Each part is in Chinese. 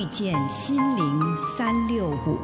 见心灵365。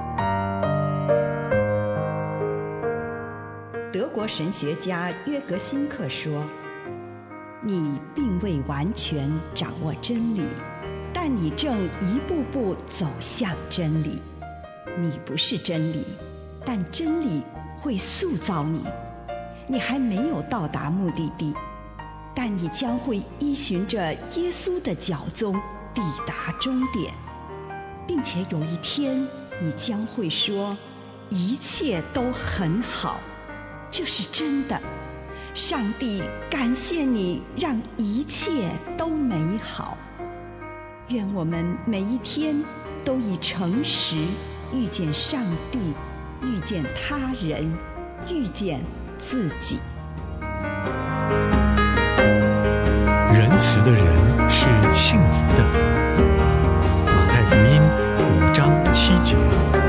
德国神学家约格辛克说，你并未完全掌握真理，但你正一步步走向真理。你不是真理，但真理会塑造你。你还没有到达目的地，但你将会依循着耶稣的脚踪抵达终点，并且有一天你将会说，一切都很好。这是真的，上帝感谢你让一切都美好。愿我们每一天都以诚实遇见上帝，遇见他人，遇见自己。 仁慈的人是幸福的。马太福音5章7节。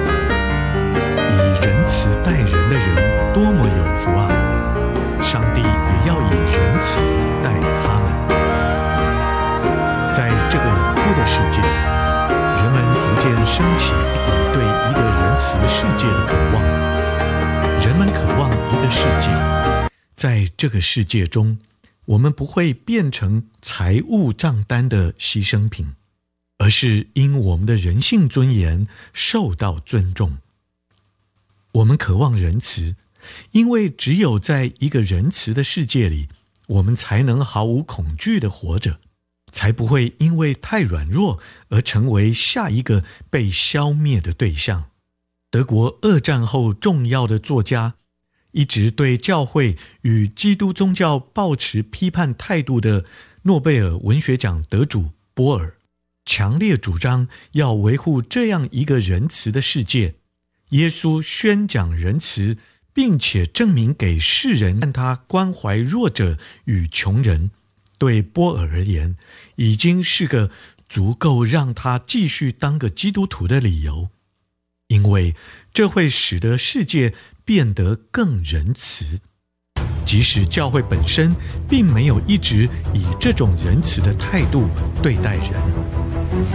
以仁慈待人的人多么有福啊！上帝也要以仁慈待他们。在这个冷酷的世界，人们逐渐升起一股对一个仁慈世界的渴望。人们渴望一个世界，在这个世界中，我们不会变成财务账单的牺牲品，而是因我们的人性尊严受到尊重。我们渴望仁慈，因为只有在一个仁慈的世界里，我们才能毫无恐惧地活着，才不会因为太软弱而成为下一个被消灭的对象。德国2战后重要的作家，一直对教会与基督宗教抱持批判态度的诺贝尔文学奖得主波尔，强烈主张要维护这样一个仁慈的世界。耶稣宣讲仁慈，并且证明给世人看他关怀弱者与穷人，对波尔而言，已经是个足够让他继续当个基督徒的理由，因为这会使得世界变得更仁慈。即使教会本身并没有一直以这种仁慈的态度对待人。